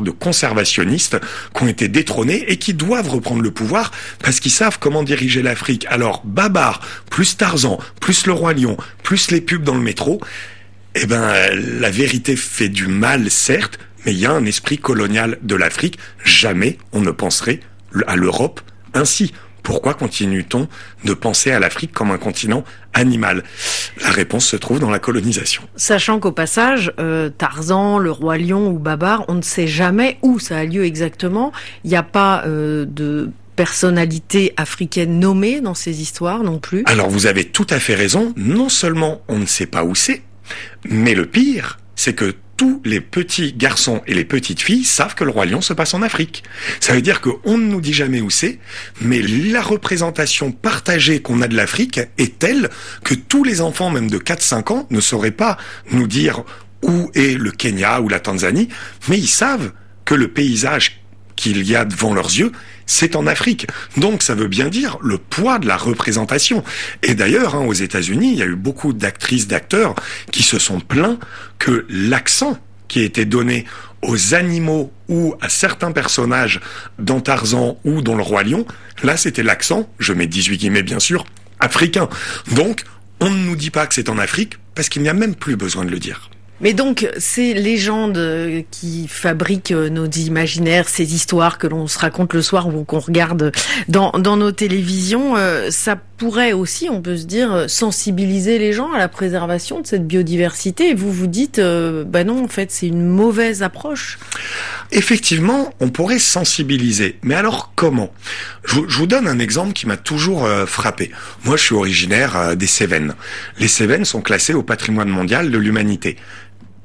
de conservationnistes qui ont été détrônés et qui doivent reprendre le pouvoir parce qu'ils savent comment diriger l'Afrique. Alors, Babar, plus Tarzan, plus le Roi Lion, plus les pubs dans le métro, eh ben, la vérité fait du mal, certes, mais il y a un esprit colonial de l'Afrique. Jamais on ne penserait à l'Europe ainsi. Pourquoi continue-t-on de penser à l'Afrique comme un continent animal ? La réponse se trouve dans la colonisation. Sachant qu'au passage, Tarzan, le Roi Lion ou Babar, on ne sait jamais où ça a lieu exactement. Il n'y a pas de personnalité africaine nommée dans ces histoires non plus. Alors vous avez tout à fait raison. Non seulement on ne sait pas où c'est, mais le pire, c'est que tous les petits garçons et les petites filles savent que le Roi Lion se passe en Afrique. Ça veut dire qu'on ne nous dit jamais où c'est, mais la représentation partagée qu'on a de l'Afrique est telle que tous les enfants, même de 4-5 ans, ne sauraient pas nous dire où est le Kenya ou la Tanzanie, mais ils savent que le paysage qu'il y a devant leurs yeux, c'est en Afrique. Donc ça veut bien dire le poids de la représentation. Et d'ailleurs, aux États-Unis, il y a eu beaucoup d'actrices, d'acteurs qui se sont plaints que l'accent qui était donné aux animaux ou à certains personnages dans Tarzan ou dans le Roi Lion, là c'était l'accent, je mets 18 guillemets bien sûr, africain. Donc on ne nous dit pas que c'est en Afrique parce qu'il n'y a même plus besoin de le dire. Mais donc, ces légendes qui fabriquent nos imaginaires, ces histoires que l'on se raconte le soir ou qu'on regarde dans nos télévisions, ça pourrait aussi, on peut se dire, sensibiliser les gens à la préservation de cette biodiversité. Et vous vous dites, non, en fait, c'est une mauvaise approche. Effectivement, on pourrait sensibiliser. Mais alors, comment ? Je vous donne un exemple qui m'a toujours frappé. Moi, je suis originaire des Cévennes. Les Cévennes sont classées au patrimoine mondial de l'humanité. Pourquoi ?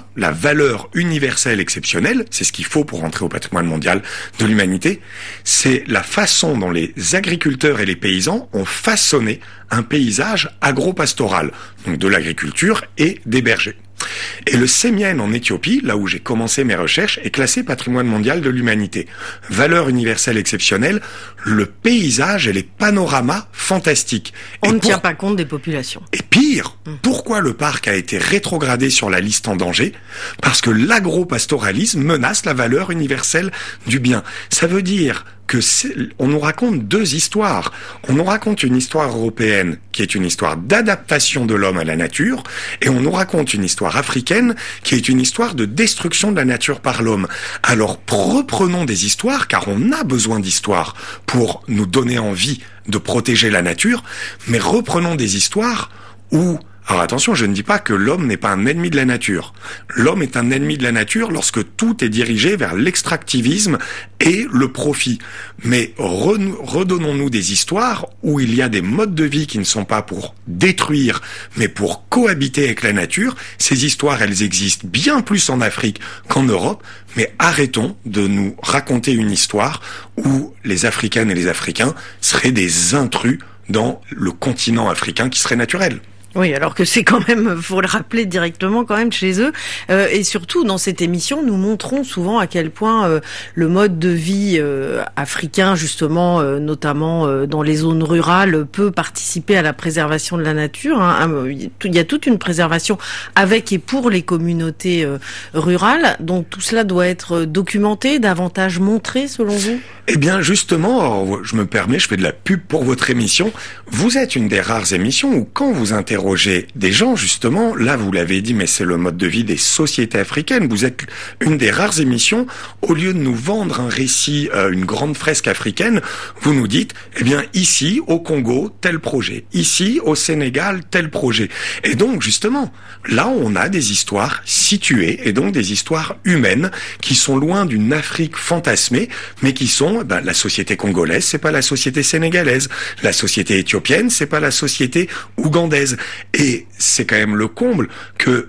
La valeur universelle exceptionnelle, c'est ce qu'il faut pour entrer au patrimoine mondial de l'humanité, c'est la façon dont les agriculteurs et les paysans ont façonné un paysage agro-pastoral, donc de l'agriculture et des bergers. Et le Sémienne en Éthiopie, là où j'ai commencé mes recherches, est classé patrimoine mondial de l'humanité. Valeur universelle exceptionnelle, le paysage et les panoramas fantastiques. On ne tient pas compte des populations. Et pire, pourquoi le parc a été rétrogradé sur la liste en danger ? Parce que l'agro-pastoralisme menace la valeur universelle du bien. Ça veut dire que on nous raconte deux histoires. On nous raconte une histoire européenne qui est une histoire d'adaptation de l'homme à la nature, et on nous raconte une histoire africaine qui est une histoire de destruction de la nature par l'homme. Alors reprenons des histoires, car on a besoin d'histoires pour nous donner envie de protéger la nature, mais reprenons des histoires où... Alors attention, je ne dis pas que l'homme n'est pas un ennemi de la nature. L'homme est un ennemi de la nature lorsque tout est dirigé vers l'extractivisme et le profit. Mais redonnons-nous des histoires où il y a des modes de vie qui ne sont pas pour détruire, mais pour cohabiter avec la nature. Ces histoires, elles existent bien plus en Afrique qu'en Europe, mais arrêtons de nous raconter une histoire où les Africaines et les Africains seraient des intrus dans le continent africain qui serait naturel. Oui, alors que c'est quand même, faut le rappeler directement quand même chez eux. Et surtout, dans cette émission, nous montrons souvent à quel point le mode de vie africain, justement, notamment dans les zones rurales, peut participer à la préservation de la nature. Il y a toute une préservation avec et pour les communautés rurales. Donc tout cela doit être documenté, davantage montré, selon vous ? Eh bien, justement, alors, je me permets, je fais de la pub pour votre émission. Vous êtes une des rares émissions où quand vous interrogez des gens, justement, là, vous l'avez dit, mais c'est le mode de vie des sociétés africaines. Vous êtes une des rares émissions, au lieu de nous vendre un récit, une grande fresque africaine, vous nous dites, eh bien, ici, au Congo, tel projet. Ici, au Sénégal, tel projet. Et donc, justement, là, on a des histoires situées, et donc des histoires humaines, qui sont loin d'une Afrique fantasmée, mais qui sont la société congolaise, c'est pas la société sénégalaise. La société éthiopienne, c'est pas la société ougandaise. Et c'est quand même le comble que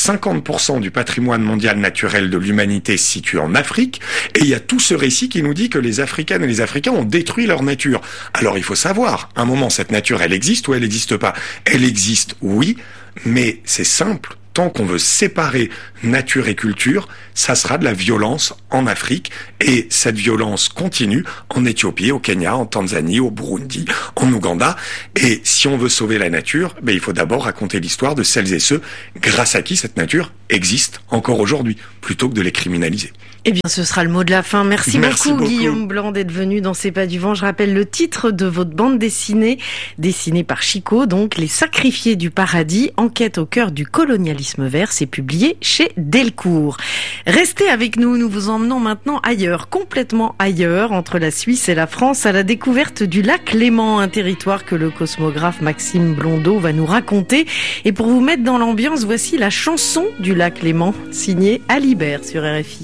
50% du patrimoine mondial naturel de l'humanité se situe en Afrique, et il y a tout ce récit qui nous dit que les Africaines et les Africains ont détruit leur nature. Alors il faut savoir, à un moment, cette nature, elle existe ou elle n'existe pas ? Elle existe, oui, mais c'est simple. Tant qu'on veut séparer nature et culture, ça sera de la violence en Afrique, et cette violence continue en Éthiopie, au Kenya, en Tanzanie, au Burundi, en Ouganda. Et si on veut sauver la nature, il faut d'abord raconter l'histoire de celles et ceux grâce à qui cette nature existe encore aujourd'hui, plutôt que de les criminaliser. Eh bien, ce sera le mot de la fin. Merci beaucoup, Guillaume Blanc, d'être venu dans C'est pas du vent. Je rappelle le titre de votre bande dessinée par Chico, donc Les Sacrifiés du Paradis, enquête au cœur du colonialisme vert. C'est publié chez Delcourt. Restez avec nous, nous vous emmenons maintenant ailleurs, complètement ailleurs, entre la Suisse et la France, à la découverte du lac Léman, un territoire que le cosmographe Maxime Blondeau va nous raconter. Et pour vous mettre dans l'ambiance, voici la chanson du lac Léman, signée Alibert sur RFI.